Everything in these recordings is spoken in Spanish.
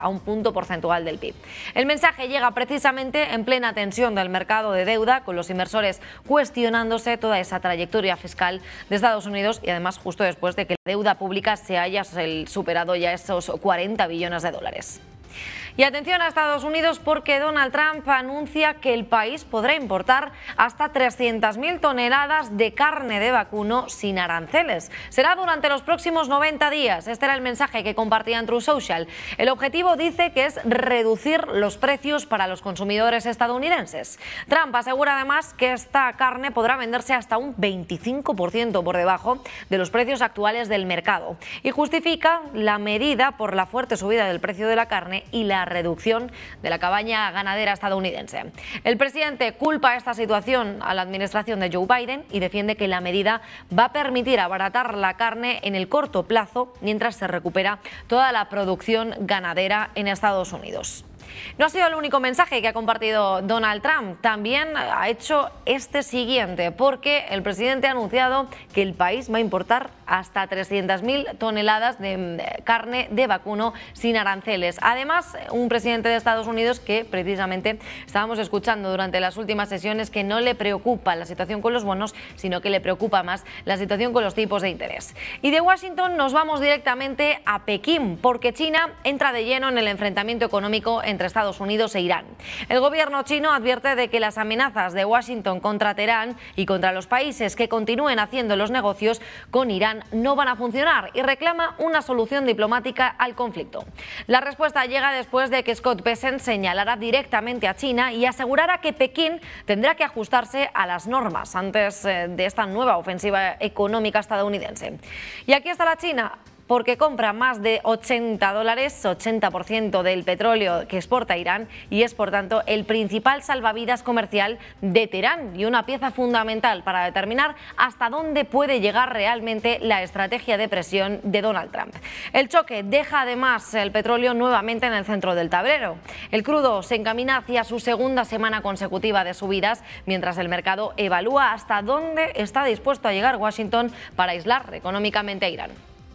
a un punto porcentual del PIB. El mensaje llega precisamente en plena tensión del mercado de deuda, con los inversores cuestionándose toda esa trayectoria fiscal de Estados Unidos y además justo después de que la deuda pública se haya superado ya esos 40 billones de dólares. Y atención a Estados Unidos, porque Donald Trump anuncia que el país podrá importar hasta 300.000 toneladas de carne de vacuno sin aranceles. Será durante los próximos 90 días. Este era el mensaje que compartía en Truth Social. El objetivo, dice, que es reducir los precios para los consumidores estadounidenses. Trump asegura además que esta carne podrá venderse hasta un 25% por debajo de los precios actuales del mercado y justifica la medida por la fuerte subida del precio de la carne y la reducción de la cabaña ganadera estadounidense. El presidente culpa esta situación a la administración de Joe Biden y defiende que la medida va a permitir abaratar la carne en el corto plazo mientras se recupera toda la producción ganadera en Estados Unidos. No ha sido el único mensaje que ha compartido Donald Trump. También ha hecho este siguiente, porque el presidente ha anunciado que el país va a importar hasta 300.000 toneladas de carne de vacuno sin aranceles. Además, un presidente de Estados Unidos que precisamente estábamos escuchando durante las últimas sesiones que no le preocupa la situación con los bonos, sino que le preocupa más la situación con los tipos de interés. Y de Washington nos vamos directamente a Pekín, porque China entra de lleno en el enfrentamiento económico entre Estados Unidos e Irán. El gobierno chino advierte de que las amenazas de Washington contra Teherán y contra los países que continúen haciendo los negocios con Irán no van a funcionar y reclama una solución diplomática al conflicto. La respuesta llega después de que Scott Bessent señalara directamente a China y asegurara que Pekín tendrá que ajustarse a las normas antes de esta nueva ofensiva económica estadounidense. Y aquí está la China, porque compra más de $80, 80% del petróleo que exporta Irán y es, por tanto, el principal salvavidas comercial de Teherán y una pieza fundamental para determinar hasta dónde puede llegar realmente la estrategia de presión de Donald Trump. El choque deja además el petróleo nuevamente en el centro del tablero. El crudo se encamina hacia su segunda semana consecutiva de subidas, mientras el mercado evalúa hasta dónde está dispuesto a llegar Washington para aislar económicamente a Irán.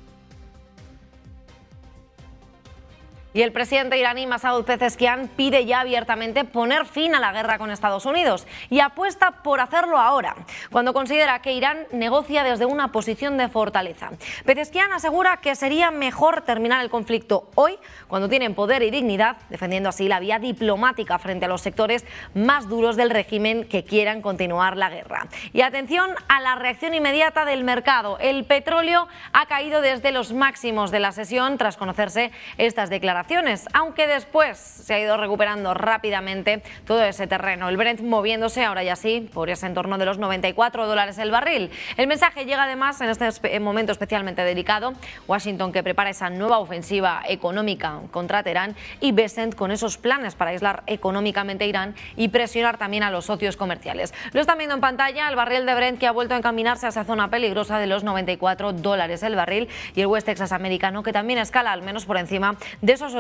Y el presidente iraní Masoud Pezeshkian pide ya abiertamente poner fin a la guerra con Estados Unidos y apuesta por hacerlo ahora, cuando considera que Irán negocia desde una posición de fortaleza. Pezeshkian asegura que sería mejor terminar el conflicto hoy, cuando tienen poder y dignidad, defendiendo así la vía diplomática frente a los sectores más duros del régimen que quieran continuar la guerra. Y atención a la reacción inmediata del mercado. El petróleo ha caído desde los máximos de la sesión tras conocerse estas declaraciones, aunque después se ha ido recuperando rápidamente todo ese terreno. El Brent moviéndose ahora ya sí por ese entorno de los $94 el barril. El mensaje llega además en este momento especialmente delicado. Washington, que prepara esa nueva ofensiva económica contra Teherán, y Bessent con esos planes para aislar económicamente a Irán y presionar también a los socios comerciales. Lo están viendo en pantalla, el barril de Brent que ha vuelto a encaminarse a esa zona peligrosa de los $94 el barril, y el West Texas americano que también escala al menos por encima de esos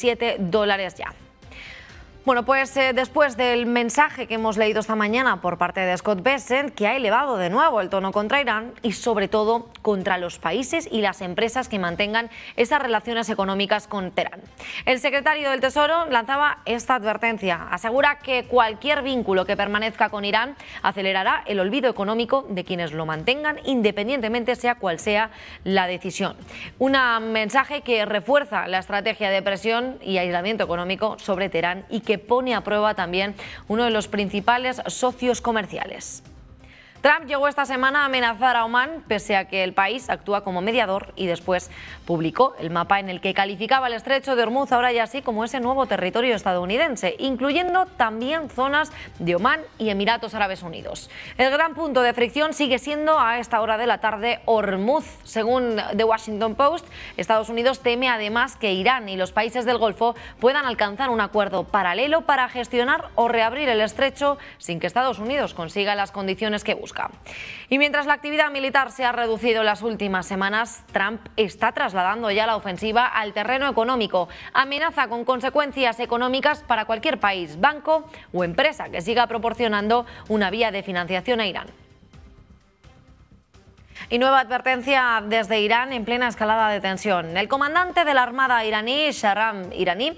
$87 ya. Bueno, pues después del mensaje que hemos leído esta mañana por parte de Scott Bessent, que ha elevado de nuevo el tono contra Irán y sobre todo contra los países y las empresas que mantengan esas relaciones económicas con Teherán. El secretario del Tesoro lanzaba esta advertencia. Asegura que cualquier vínculo que permanezca con Irán acelerará el olvido económico de quienes lo mantengan, independientemente sea cual sea la decisión. Un mensaje que refuerza la estrategia de presión y aislamiento económico sobre Teherán y que pone a prueba también uno de los principales socios comerciales. Trump llegó esta semana a amenazar a Omán, pese a que el país actúa como mediador, y después publicó el mapa en el que calificaba el estrecho de Hormuz ahora ya así como ese nuevo territorio estadounidense, incluyendo también zonas de Omán y Emiratos Árabes Unidos. El gran punto de fricción sigue siendo a esta hora de la tarde Hormuz. Según The Washington Post, Estados Unidos teme además que Irán y los países del Golfo puedan alcanzar un acuerdo paralelo para gestionar o reabrir el estrecho sin que Estados Unidos consiga las condiciones que busca. Y mientras la actividad militar se ha reducido en las últimas semanas, Trump está trasladando ya la ofensiva al terreno económico. Amenaza con consecuencias económicas para cualquier país, banco o empresa que siga proporcionando una vía de financiación a Irán. Y nueva advertencia desde Irán en plena escalada de tensión. El comandante de la Armada iraní, Shahram Irani,